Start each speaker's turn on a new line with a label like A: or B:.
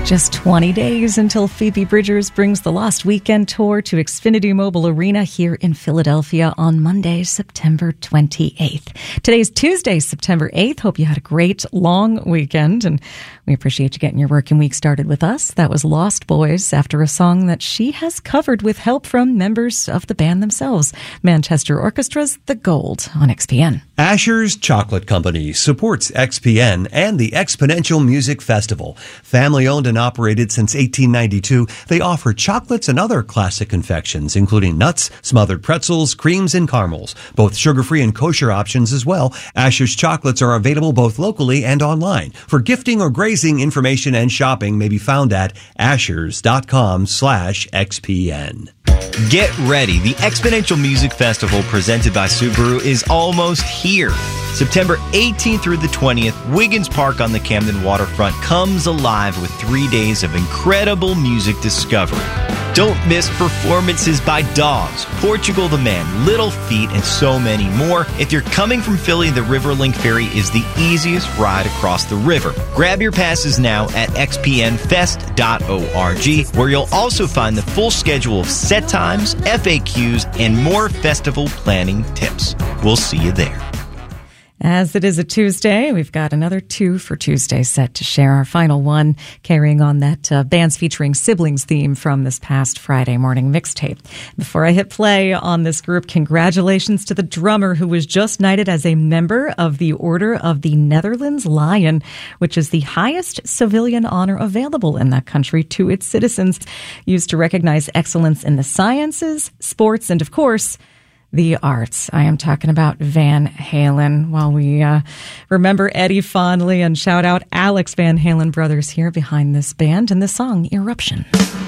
A: Just 20 days until Phoebe Bridgers brings the Lost Weekend Tour to Xfinity Mobile Arena here in Philadelphia on Monday, September 28th. Today's Tuesday, September 8th. Hope you had a great long weekend, and we appreciate you getting your working week started with us. That was Lost Boys after a song that she has covered with help from members of the band themselves, Manchester Orchestra's The Gold on XPN.
B: Asher's Chocolate Company supports XPN and the Exponential Music Festival. Family-owned and operated since 1892, they offer chocolates and other classic confections, including nuts, smothered pretzels, creams, and caramels. Both sugar-free and kosher options as well. Asher's chocolates are available both locally and online. For gifting or grazing, information and shopping may be found at ashers.com/XPN.
C: Get ready. The Exponential Music Festival presented by Subaru is almost here. September 18th through the 20th, Wiggins Park on the Camden waterfront comes alive with 3 days of incredible music discovery. Don't miss performances by Dogs, Portugal the Man, Little Feat, and so many more. If you're coming from Philly, the Riverlink Ferry is the easiest ride across the river. Grab your passes now at xpnfest.org, where you'll also find the full schedule of set times, FAQs, and more festival planning tips. We'll see you there.
A: As it is a Tuesday, we've got another 2 for Tuesday set to share. Our final one, carrying on that bands featuring siblings theme from this past Friday morning mixtape. Before I hit play on this group, congratulations to the drummer who was just knighted as a member of the Order of the Netherlands Lion, which is the highest civilian honor available in that country to its citizens, used to recognize excellence in the sciences, sports, and of course, the arts. I am talking about Van Halen. While we remember Eddie fondly and shout out Alex Van Halen brothers here behind this band and the song Eruption.